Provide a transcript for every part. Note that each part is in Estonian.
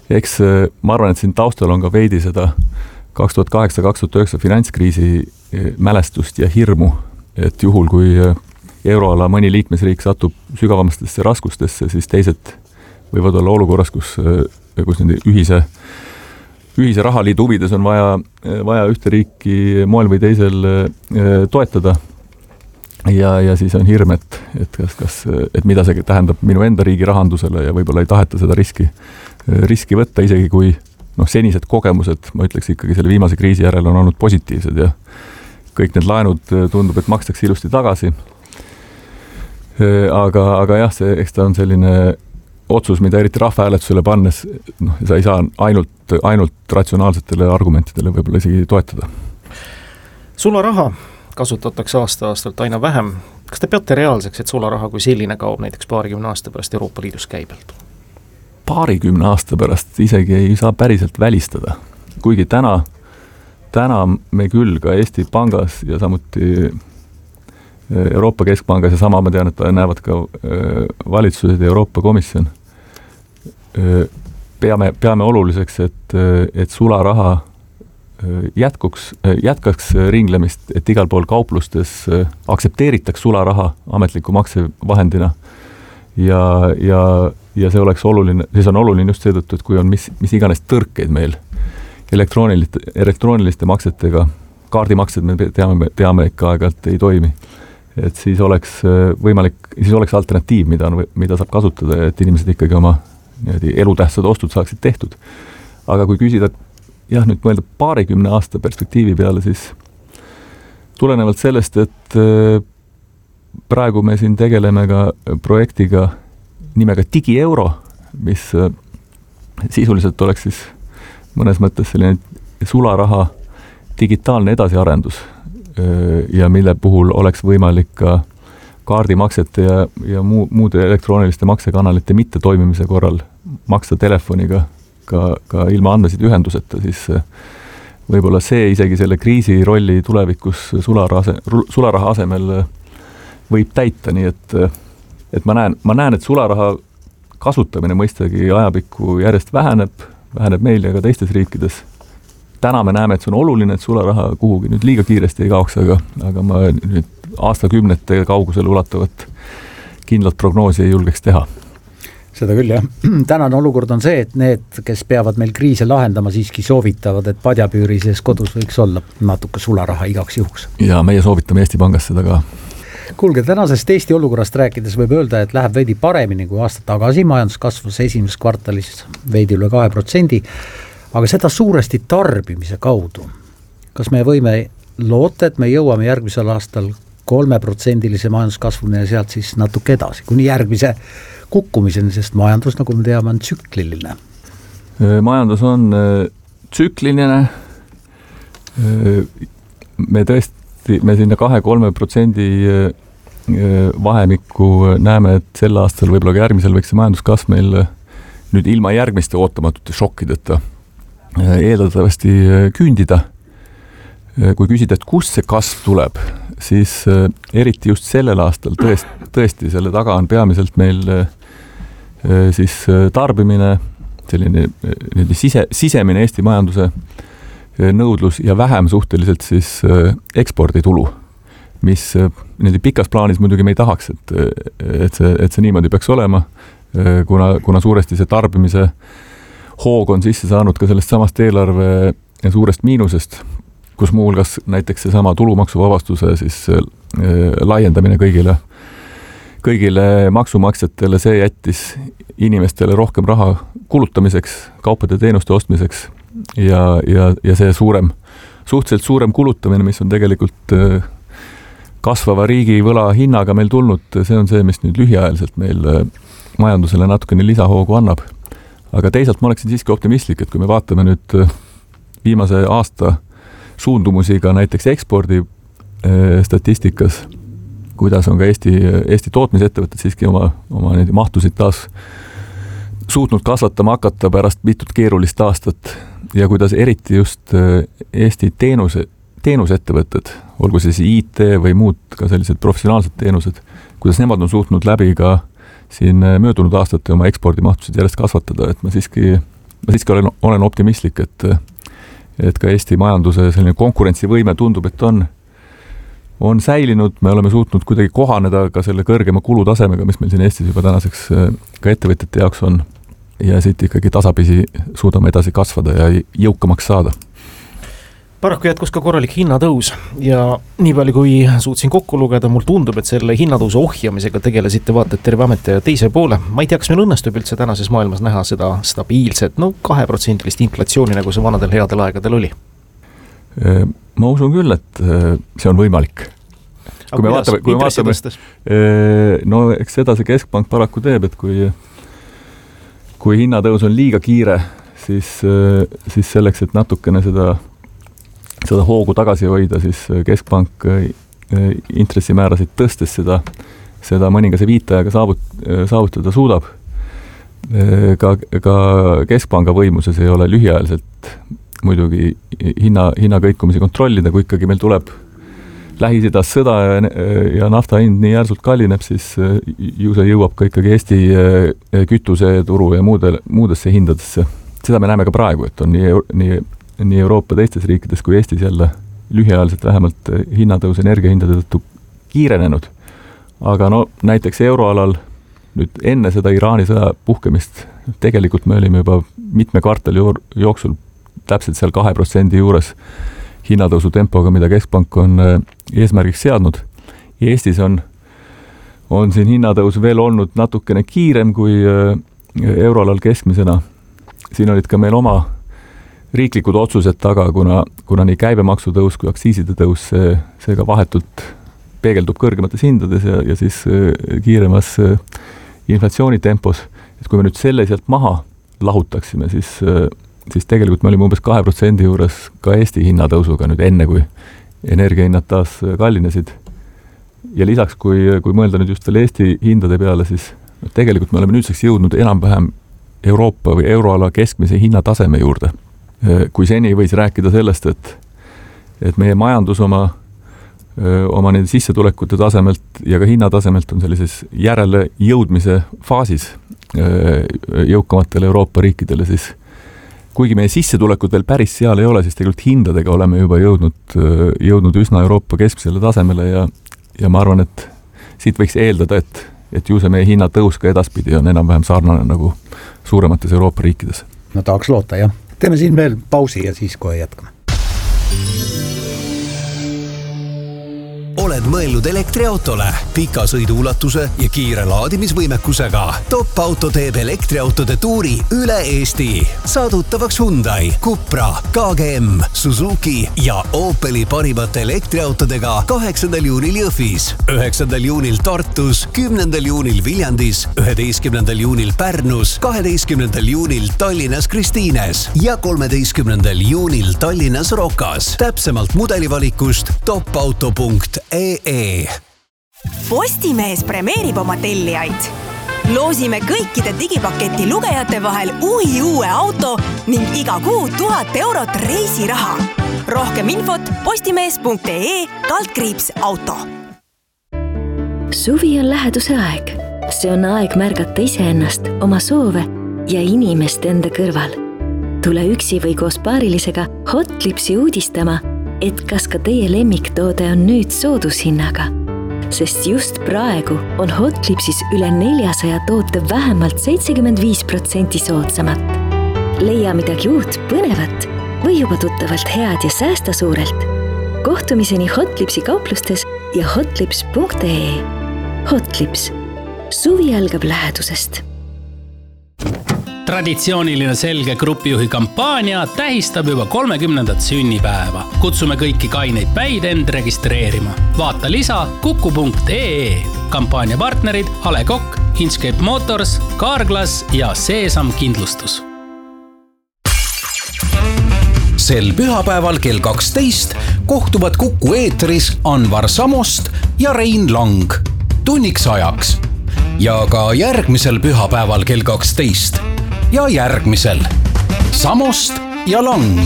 eks ma arvan, et siin taustal on ka veidi seda 2008-2009 finantskriisi mälestust ja hirmu, et juhul kui euroala mõni liikmesriik satub sügavamastesse raskustesse, siis teised võivad olla olukorras, kus nende ühise rahaliidu huvides on vaja ühte riiki moel või teisel toetada. Ja siis on hirm, et mida see tähendab minu enda riigi rahandusele ja võib-olla ei taheta seda riski võtta, isegi kui senised kogemused, ma ütleks ikkagi selle viimase kriisi järel on olnud positiivsed ja kõik need laenud tundub, et makstakse ilusti tagasi. Aga jah, eks ta on selline otsus, mida eriti rahvahääletusele pannes, sa ei saa ainult ratsionaalsetele argumentidele võib-olla isegi toetada. Sularaha kasutatakse aasta-aastalt aina vähem. Kas te peate reaalseks, et sularaha kui selline kaob näiteks 20 aasta pärast Euroopa Liidus käibelt? 20 aasta pärast isegi ei saa päriselt välistada. Kuigi täna me küll ka Eesti Pangas ja samuti Euroopa Keskpangas ja sama ma tean, et näevad ka valitsused ja Euroopa Komisjon. Peame oluliseks, et sularaha jätkaks ringlemist, et igal pool kauplustes aktsepteeritaks sularaha ametliku maksevahendina ja see oleks oluline, siis on oluline just seetõttu, et kui on mis iganes tõrkeid meil elektrooniliste maksetega, kaardimaksed me teame ikka aeg-ajalt ei toimi, et siis oleks alternatiiv, mida saab kasutada, et inimesed ikkagi oma elutähtsad ostud saaksid tehtud. Aga kui küsida, jah, nüüd mõelda 20 aasta perspektiivi peale, siis tulenevalt sellest, et praegu me siin tegeleme ka projektiga nimega digieuro, mis sisuliselt oleks siis mõnes mõttes selline sularaha digitaalne edasiarendus ja mille puhul oleks võimalik ka kaardimaksete ja muude elektrooniliste maksekanalite mitte toimimise korral maksta telefoniga ka ilma andmesideühenduseta, siis võib-olla see isegi selle kriisi rolli tulevikus sularaha asemel võib täita, nii et ma näen, et sularaha kasutamine mõistagi ajapikku järjest väheneb meil ja ka teistes riikides. Täna me näeme, et see on oluline, et sularaha kuhugi nüüd liiga kiiresti ei kaoks, aga ma nüüd aastakümnete kaugusele ulatavat kindlat prognoosi ei julgeks teha. Seda küll, jah. Tänane olukord on see, et need, kes peavad meil kriise lahendama, siiski soovitavad, et padjapüüri sees kodus võiks olla natuke sularaha igaks juhuks. Ja meie soovitame Eesti Pangas seda ka. Kuulge, tänasest Eesti olukorrast rääkides võib öelda, et läheb veidi paremini kui aasta tagasi. Majandus kasvas esimeses kvartalis veidi üle 2%, aga seda suuresti tarbimise kaudu. Kas me võime loota, et me jõuame järgmisel aastal 3%-lise majanduskasvuni ja sealt siis natuke edasi, kuni järgmise kukkumiseni, sest majandus, nagu me teame, on tsükliline? Majandus on tsükliline. Me sinna 2-3% vahemikku näeme, et sel aastal võib-olla ka järgmisel võiks see majanduskasv meil nüüd ilma järgmiste ootamatute šokkideta eeldatavasti küündida. Kui küsida, et kust see kasv tuleb, siis eriti just sellel aastal tõesti selle taga on peamiselt meil siis tarbimine, selline sisemine Eesti majanduse nõudlus ja vähem suhteliselt siis eksporditulu, mis pikas plaanis muidugi me ei tahaks, et see niimoodi peaks olema, kuna suuresti see tarbimise hoog on sisse saanud ka sellest samast eelarve suurest miinusest, kus muu hulgas näiteks see sama tulumaksuvabastuse siis laiendamine kõigile maksumaksjatele, see jättis inimestele rohkem raha kulutamiseks, kaupade teenuste ostmiseks ja see suhteliselt suurem kulutamine, mis on tegelikult kasvava riigi võla hinnaga meil tulnud, see on see, mis nüüd lühiajaliselt meil majandusele natukene lisahoogu annab. Aga teisalt ma oleksin siiski optimistlik, et kui me vaatame nüüd viimase aasta suundumusi ka näiteks ekspordi statistikas, kuidas on ka Eesti tootmisettevõtted siiski oma mahtusid taas suutnud kasvatama hakata pärast mitut keerulist aastat ja kuidas eriti just Eesti teenusettevõtted, olgu siis IT või muud ka sellised professionaalsed teenused, kuidas nemad on suutnud läbi ka siin möödunud aastate oma ekspordimahtusid järjest kasvatada, et ma siiski ma siiski olen optimistlik, et ka Eesti majanduse selline konkurentsivõime tundub, et on säilinud, me oleme suutnud kuidagi kohaneda ka selle kõrgema kulutasemega, mis meil siin Eestis juba tänaseks ka ettevõtjate jaoks on, ja siit ikkagi tasapisi suudame edasi kasvada ja jõukamaks saada. Paraku jätkus ka korralik hinnatõus ja nii palju kui suutsin kokku lugeda, mul tundub, et selle hinnatõusu ohjamisega tegelesite vaata terve ameti teise poole. Ma ei tea, kas meil õnnestub üldse tänases maailmas näha seda stabiilset, 2% inflatsiooni, nagu see vanadel headel aegadel oli. Ma usun küll, et see on võimalik. Kui me vaatame, no eks seda see keskpank paraku teeb, et kui hinnatõus on liiga kiire, siis selleks, et natukene seda hoogu tagasi hoida, siis keskpank intressimäärasid tõstes seda mõningase viitajaga saavutada suudab. Ka keskpanga võimuses ei ole lühiajaliselt muidugi hinna kõikumisi kontrollida, kui ikkagi meil tuleb Lähis-Idas sõda ja nafta hind nii järsult kallineb, siis ju see jõuab ka ikkagi Eesti kütuseturu ja muudesse hindadesse. Seda me näeme ka praegu, et on nii Euroopa teistes riikides kui Eestis jälle lühiajaliselt vähemalt hinnatõus energiahindade tõttu kiirenenud. Aga näiteks euroalal nüüd enne seda Iraani sõja puhkemist tegelikult me olime juba mitme kvartali jooksul täpselt seal 2% juures hinnatõusu tempoga, mida keskpank on eesmärgiks seadnud. Eestis on siin hinnatõus veel olnud natukene kiirem kui euroalal keskmisena. Siin olid ka meil oma riiklikud otsused taga, kuna nii käibemaksu tõus kui aktsiiside tõus, see ka vahetult peegeldub kõrgemates hindades ja siis kiiremas inflatsioonitempos. Et kui me nüüd selle sealt maha lahutaksime, siis tegelikult me olime umbes 2% juures ka Eesti hinnatõusuga nüüd enne, kui energiahinnad taas kallinesid. Ja lisaks, kui mõelda nüüd just veel Eesti hindade peale, siis tegelikult me oleme nüüdseks jõudnud enam-vähem Euroopa või euroala keskmise hinnataseme juurde. Kui seni võis rääkida sellest, et meie majandus oma nende sissetulekute tasemelt ja ka hinnatasemelt on sellises järele jõudmise faasis jõukamatele Euroopa riikidele, siis kuigi meie sissetulekud veel päris seal ei ole, siis tegelikult hindadega oleme juba jõudnud üsna Euroopa keskmisele tasemele ja ma arvan, et siit võiks eeldada, et ju see meie hinnatõus ka edaspidi on enam-vähem sarnane nagu suuremates Euroopa riikides. No tahaks loota, jah. Teeme siin veel pausi ja siis kohe jätkame. Oled mõelnud elektriautole, pika sõiduulatuse ja kiire laadimisvõimekusega. Top Auto teeb elektriautode tuuri üle Eesti. Saadutavaks Hyundai, Cupra, KGM, Suzuki ja Opeli parimate elektriautodega 8. juunil Jõhvis, 9. juunil Tartus, 10. juunil Viljandis, 11. juunil Pärnus, 12. juunil Tallinnas Kristiines ja 13. juunil Tallinnas Rokas. Täpsemalt mudelivalikust topauto.ee. Postimees premeerib oma tellijaid. Loosime kõikide digipaketi lugejate vahel uue auto ning iga kuu 1000 eurot reisiraha. Rohkem infot postimees.ee/auto. Suvi on läheduse aeg. See on aeg märgata iseennast, oma soove ja inimest enda kõrval. Tule üksi või koos paarilisega Hotlipsi uudistama, et kas ka teie lemmiktoode on nüüd soodushinnaga. Sest just praegu on Hotlipsis üle 400 toote vähemalt 75% soodsamat. Leia midagi uut, põnevat või juba tuttavalt head ja säästa suurelt. Kohtumiseni Hotlipsi kauplustes ja hotlips.ee. Hotlips. Suvi algab lähedusest. Traditsiooniline selge grupijuhi kampaania tähistab juba 30. sünnipäeva. Kutsume kõiki kaineid päid end registreerima. Vaata lisa kuku.ee. Kampaania partnerid Ale Kokk, Inkscape Motors, Carglass ja Seesam Kindlustus. Sel pühapäeval kell 12 kohtuvad Kuku eetris Anvar Samost ja Rein Lang. Tunniks ajaks. Ja ka järgmisel pühapäeval kell 12. Ja järgmisel Samost ja Lang.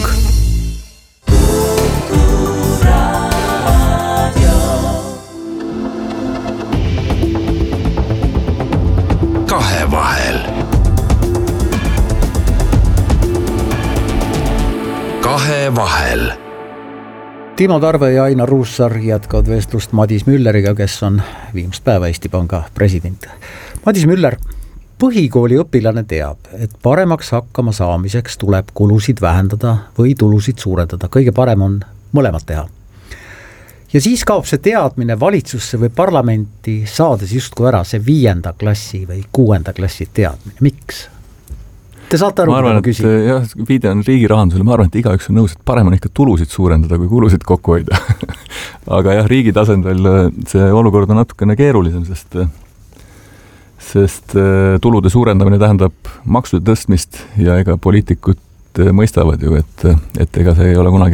Kahevahel. Kahevahel. Timo Tarve ja Ainar Ruussaar jätkavad vestlust Madis Mülleriga, kes on viimast päeva Eesti Panga president. Madis Müller, põhikooli õpilane teab, et paremaks hakkama saamiseks tuleb kulusid vähendada või tulusid suurendada. Kõige parem on mõlemad teha. Ja siis kaob see teadmine valitsusse või parlamenti saades justkui ära see 5. klassi või 6. klassi teadmine. Miks? Te saate aru, ma küsin. Jah, viide on riigi rahandusele. Ma arvan, et igaüks on nõus, et parem on ikka tulusid suurendada, kui kulusid kokku hoida. Aga jah, riigi tasandil see olukord on natukene keerulisem, sest tulude suurendamine tähendab maksude tõstmist ja ega poliitikud mõistavad ju, et ega see ei ole kunagi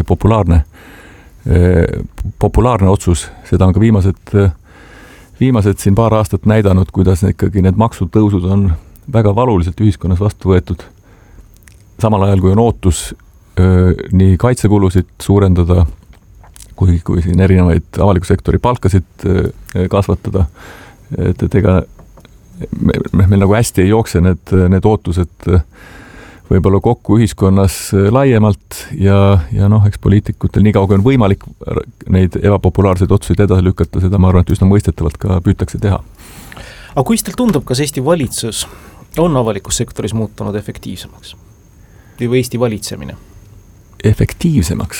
populaarne otsus. Seda on ka viimased siin paar aastat näidanud, kuidas ikkagi need maksutõusud on väga valuliselt ühiskonnas vastu võetud. Samal ajal, kui on ootus nii kaitsekulusid suurendada, kui siin erinevaid avaliku sektori palkasid kasvatada, et ega meil nagu hästi ei jookse need ootused võib-olla kokku ühiskonnas laiemalt ja eks poliitikutel nii kauga on võimalik neid ebapopulaarseid otsuseid edasi lükata, seda ma arvan, et üsna mõistetavalt ka püütakse teha. Aga kui teil tundub, kas Eesti valitsus on avalikus sektoris muutunud efektiivsemaks? Või Eesti valitsemine? Efektiivsemaks?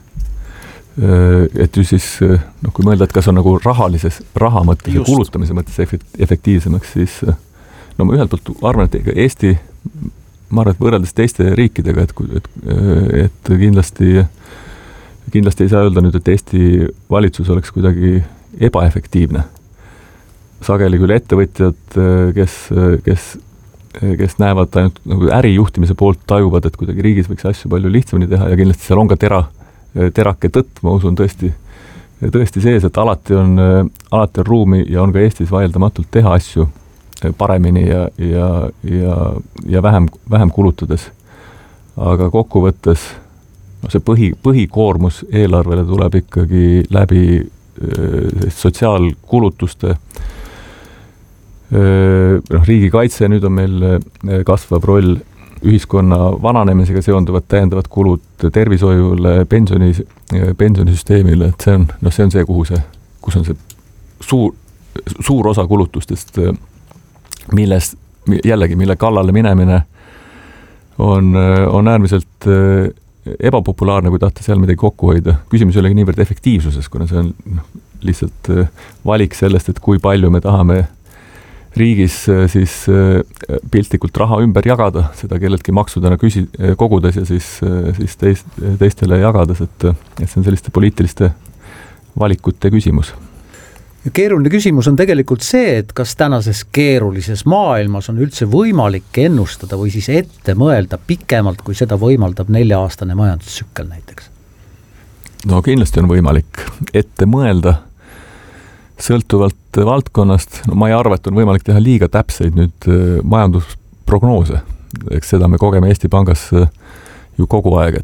Et ju siis, kui mõelda, et kas on nagu raha mõttes ja kulutamise mõttes efektiivsemaks, siis ma ühelt poolt arvan, et Eesti, ma arvan, et võrreldes teiste riikidega, et kindlasti ei saa öelda nüüd, et Eesti valitsus oleks kuidagi ebaefektiivne. Sageli küll ettevõtjad, kes näevad ainult nagu ärijuhtimise poolt tajuvad, et kuidagi riigis võiks asju palju lihtsamini teha ja kindlasti seal on ka terake tõtt, ma usun tõesti sees, et alati on ruumi ja on ka Eestis vaieldamatult teha asju paremini ja vähem kulutades. Aga kokkuvõttes see põhikoormus eelarvele tuleb ikkagi läbi sotsiaalkulutuste. Riigikaitse, nüüd on meil kasvav roll, ühiskonna vananemisega seonduvad täiendavad kulud tervishoiule, pensionisüsteemile, et see on see, kus on see suur osa kulutustest, mille kallale minemine on äärmiselt ebapopulaarne, kui tahta seal midagi kokku hoida. Küsimus ei olegi niivõrd efektiivsuses, kuna see on lihtsalt valik sellest, et kui palju me tahame riigis siis piltlikult raha ümber jagada, seda kelleltki maksudena kogudes ja siis teistele jagades, et see on selliste poliitiliste valikute küsimus. Ja keeruline küsimus on tegelikult see, et kas tänases keerulises maailmas on üldse võimalik ennustada või siis ette mõelda pikemalt, kui seda võimaldab 4-aastane majandustsükkel näiteks? No kindlasti on võimalik ette mõelda sõltuvalt valdkonnast. Ma ei arva, et on võimalik teha liiga täpseid nüüd majandusprognoose. Eks seda me kogeme Eesti Pangas ju kogu aeg,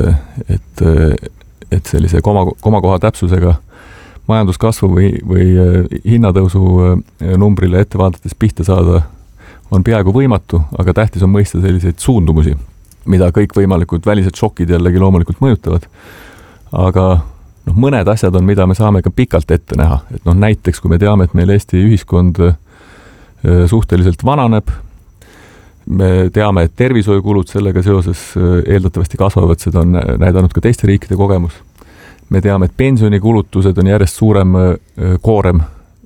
et sellise komakoha täpsusega majanduskasvu või hinnatõusu numbrile ette vaadates pihta saada on peaaegu võimatu, aga tähtis on mõista selliseid suundumusi, mida kõik võimalikud välised šokid jällegi loomulikult mõjutavad. Aga mõned asjad on, mida me saame ka pikalt ette näha. Et näiteks, kui me teame, et meil Eesti ühiskond suhteliselt vananeb, me teame, et tervishoiukulud sellega seoses eeldatavasti kasvavad, seda on näidanud ka teiste riikide kogemus. Me teame, et pensionikulutused on järjest suurem koorem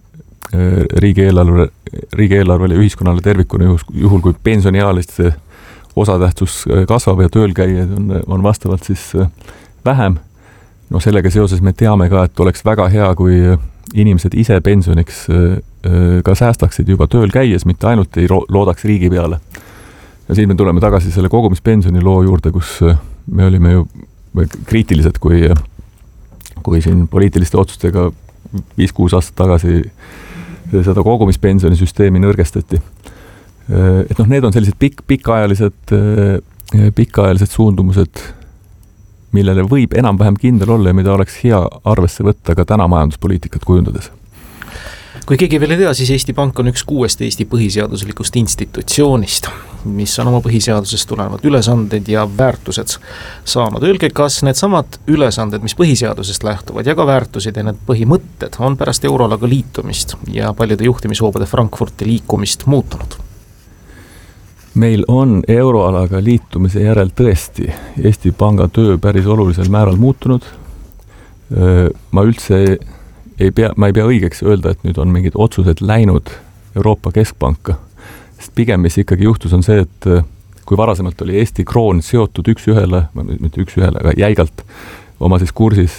riigieelarvele ja ühiskonnale tervikuna, juhul kui pensioniealiste osatähtsus kasvab ja tööl käijaid on vastavalt siis vähem. Sellega seoses me teame ka, et oleks väga hea, kui inimesed ise pensioniks ka säästaksid juba tööl käies, mitte ainult ei loodaks riigi peale. Ja siin me tuleme tagasi selle kogumispensioni loo juurde, kus me olime ju kriitilised, kui siin poliitiliste otsustega 5-6 aastat tagasi seda kogumispensionisüsteemi nõrgestati. Et need on sellised pikaajalised suundumused, millele võib enam-vähem kindel olla ja mida oleks hea arvesse võtta ka täna majanduspoliitikat kujundades. Kui keegi veel ei tea, siis Eesti Pank on üks 6 Eesti põhiseaduslikust institutsioonist mis on oma põhiseadusest tulenevad ülesanded ja väärtused saanud. Öelge, kas needsamad ülesanded, mis põhiseadusest lähtuvad ja ka väärtused ja need põhimõtted on pärast euroalaga liitumist ja paljude juhtimishoobade Frankfurti liikumist muutunud? Meil on euroalaga liitumise järel tõesti Eesti Panga töö päris olulisel määral muutunud. Ma üldse ei pea õigeks öelda, et nüüd on mingid otsused läinud Euroopa Keskpanka. Sest pigem, mis ikkagi juhtus, on see, et kui varasemalt oli Eesti kroon seotud mitte üks ühele, aga jäigalt oma siis kursis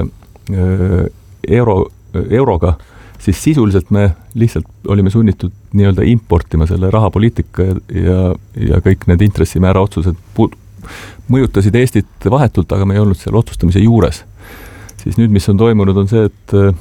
euroga, siis sisuliselt me lihtsalt olime sunnitud nii-öelda importima selle rahapoliitika ja kõik need intressimäära otsused mõjutasid Eestit vahetult, aga me ei olnud seal otsustamise juures. Siis nüüd, mis on toimunud, on see,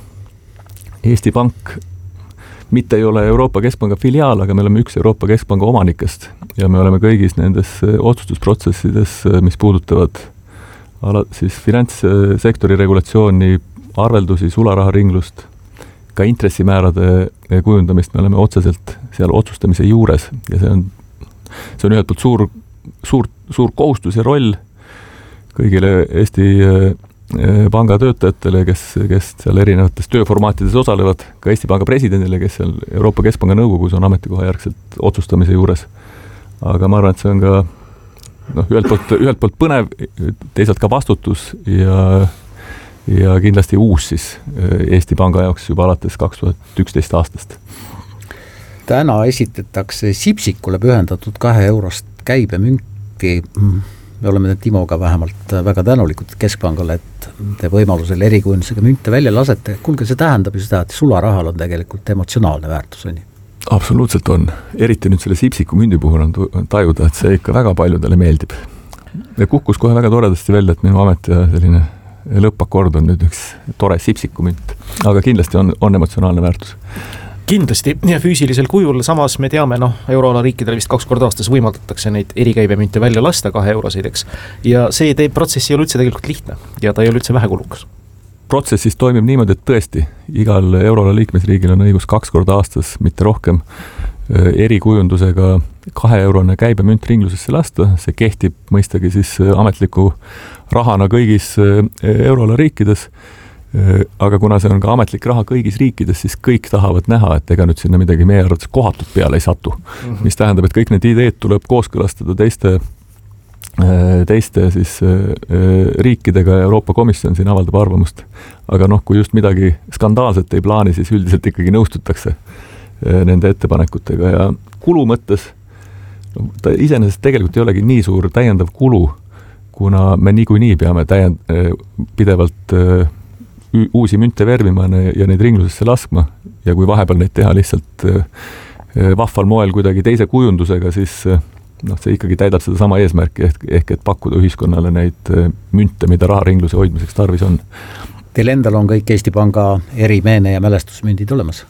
et Eesti Pank mitte ei ole Euroopa Keskpanga filiaal, aga me oleme üks Euroopa Keskpanga omanikest ja me oleme kõigis nendes otsustusprotsessides, mis puudutavad siis finantssektori regulatsiooni, arveldusi, sularaharinglust, ka intressimäärade kujundamist, me oleme otseselt seal otsustamise juures ja see on ühelt poolt suur kohustus ja roll kõigile Eesti Panga töötajatele, kes seal erinevates tööformaatides osalevad, ka Eesti Panga presidendile, kes seal Euroopa Keskpanga nõukogus on ametikoha järgselt otsustamise juures. Aga ma arvan, et see on ka ühelt poolt põnev, teisalt ka vastutus ja kindlasti uus siis Eesti Panga jaoks juba alates 2011 aastast. Täna esitatakse Sipsikule pühendatud 2 eurost käibemünti. Me oleme Timoga vähemalt väga tänulikud Keskpangale, et te võimalusel erikujundusega münte välja lasete. Kuulge, see tähendab ju seda, et sularahal on tegelikult emotsionaalne väärtus, on ju? Absoluutselt on. Eriti nüüd selle Sipsiku mündi puhul on tajuda, et see ikka väga paljudele meeldib. Ja kukkus kohe väga toredasti välja, et minu amet ja selline lõppakord on nüüd üks tore Sipsikumünt, aga kindlasti on emotsionaalne väärtus. Kindlasti ja füüsilisel kujul, samas me teame, euroala riikidele vist 2 korda aastas võimaldatakse neid erikäibemünte välja lasta 2 eurosid, eks. Ja see protsess ei ole üldse tegelikult lihtne ja ta ei ole üldse vähekulukas. Protsessis toimib niimoodi, et tõesti igal euroala liikmesriigil on õigus 2 korda aastas, mitte rohkem, erikujundusega 2 eurone käibemünt ringlusesse lasta. See kehtib mõistagi siis ametliku rahana kõigis euroala riikides, aga kuna see on ka ametlik raha kõigis riikides, siis kõik tahavad näha, et ega nüüd sinna midagi meie arvates kohatut peale ei satu. Mis tähendab, et kõik need ideed tuleb kooskõlastada teiste siis riikidega ja Euroopa Komisjon siin avaldab arvamust. Aga kui just midagi skandaalset ei plaani, siis üldiselt ikkagi nõustutakse nende ettepanekutega ja kulu mõttes ta iseenesest tegelikult ei olegi nii suur täiendav kulu, kuna me niikuinii peame pidevalt uusi münte värvima ja neid ringlusesse laskma ja kui vahepeal neid teha lihtsalt vahval moel kuidagi teise kujundusega, siis see ikkagi täidab seda sama eesmärki ehk et pakkuda ühiskonnale neid münte, mida raharingluse hoidmiseks tarvis on. Teil endal on kõik Eesti Panga erimeene ja mälestusmündid olemas?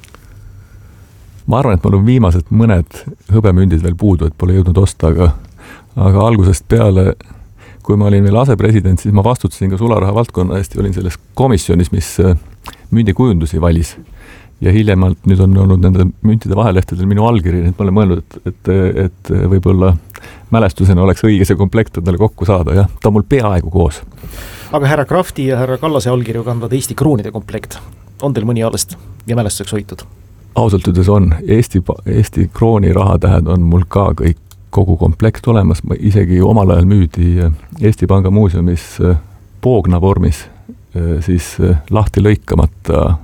Ma arvan, et mul on viimased mõned hõbemündid veel puudu, et pole jõudnud osta, aga algusest peale, kui ma olin veel asepresident, siis ma vastutasin ka sularaha valdkonna eest ja olin selles komisjonis, mis mündikujundusi valis. Ja hiljemalt nüüd on olnud nende müntide vahelehtedel minu allkiri, et ma olen mõelnud, et võib-olla mälestusena oleks õige see komplekt endale kokku saada. Ja ta on mul peaaegu koos. Aga härra Krafti ja härra Kallase allkirju kandvad Eesti kroonide komplekt. On teil mõni alles ja mälestuseks hoitud? Ausalt üdes on. Eesti krooni rahatähed on mul ka kõik kogu komplekt olemas. Isegi omal ajal müüdi Eesti Panga muuseumis poogna vormis siis lahti lõikamata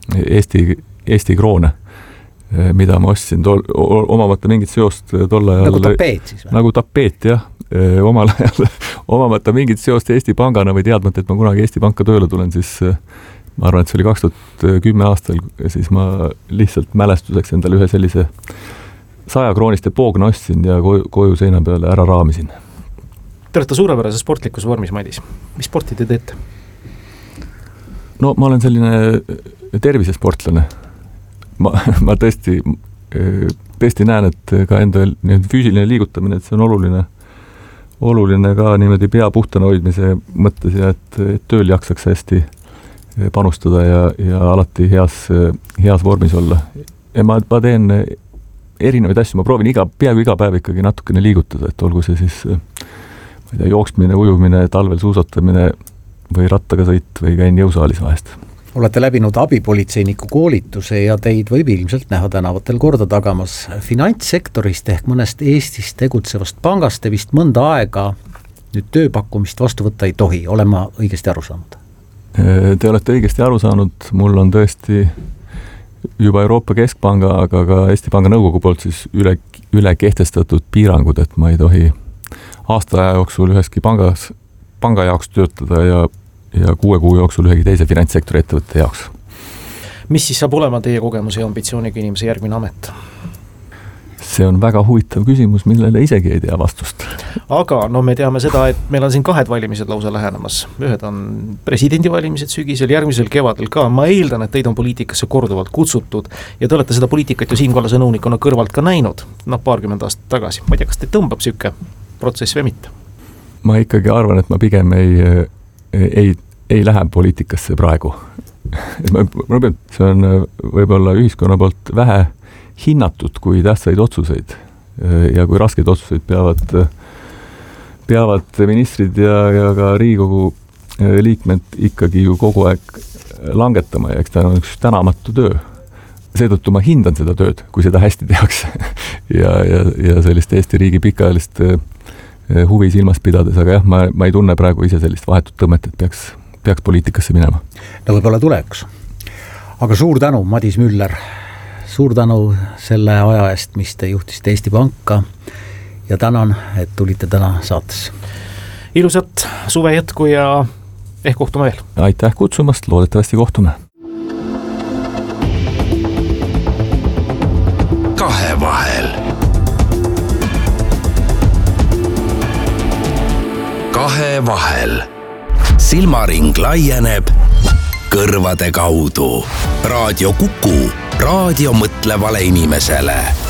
Eesti kroone, mida ma ostsin omamata mingit seost tol ajal. Nagu tapeet siis või? Nagu tapeet, jah. Omal ajal omamata mingit seost Eesti Pangana või teadmata, et ma kunagi Eesti Panka tööle tulen, siis ma arvan, et see oli 2010 aastal, siis ma lihtsalt mälestuseks endale ühe sellise 100 krooniste poogna ostsin ja koju seina peale ära raamisin. Te olete suurepärase sportlikus vormis, Madis. Mis sporti te teete? No ma olen selline tervisesportlane. Ma tõesti näen, et ka enda füüsiline liigutamine, et see on oluline ka niimoodi pea puhtana hoidmise mõttes ja et tööl jaksaks hästi panustada ja alati heas vormis olla. Ja ma teen erinevaid asju, ma proovin peaaegu iga päev ikkagi natukene liigutada, et olgu see siis ma ei tea, jooksmine, ujumine, talvel suusatamine või rattaga sõit või käin jõusaalis vahest. Olete läbinud abipolitseiniku koolituse ja teid võib ilmselt näha tänavatel korda tagamas. Finantssektorist ehk mõnest Eestis tegutsevast pangast te vist mõnda aega nüüd tööpakkumist vastu võtta ei tohi, olen ma õigesti aru saanud? Te olete õigesti aru saanud, mul on tõesti juba Euroopa Keskpanga, aga ka Eesti Panga nõukogu poolt siis üle kehtestatud piirangud, et ma ei tohi aasta aja jooksul üheski panga jaoks töötada ja 6 kuu jooksul ühegi teise finantssektori ettevõtte jaoks. Mis siis saab olema teie kogemuse ja ambitsiooniga inimese järgmine amet? See on väga huvitav küsimus, millele isegi ei tea vastust. Aga no me teame seda, et meil on siin 2 valimised lausa lähenemas. Ühed on presidendivalimised sügisel, järgmisel kevadel ka. Ma eeldan, et teid on poliitikasse korduvalt kutsutud ja te olete seda poliitikat ju Siim Kallase nõunikuna kõrvalt ka näinud, 20 aastat tagasi. Ma ei tea, kas te tõmbab siuke protsess või mitte? Ma ikkagi arvan, et ma pigem ei lähe poliitikasse praegu. See on võib-olla ühiskonna poolt vähe hinnatud kui tähtsaid otsuseid ja kui raskeid otsuseid peavad ministrid ja ka Riigikogu liikmed ikkagi ju kogu aeg langetama ja eks ta on üks tänamatu töö. Seetõttu ma hindan seda tööd, kui seda hästi tehakse ja sellist Eesti riigi pikaajalist huvi silmas pidades, aga jah, ma ei tunne praegu ise sellist vahetut tõmmet, et peaks poliitikasse minema. No võib-olla tuleks. Aga suur tänu, Madis Müller. Suur tänu selle aja eest, mis te juhtisite Eesti Panka ja tänan, et tulite täna saates. Ilusat suve jätku ja ehk kohtume veel. Aitäh kutsumast, loodetavasti kohtume. Kahevahel. Kahevahel. Silmaring laieneb kõrvade kaudu. Raadio Kuku. Raadio mõtlevale inimesele.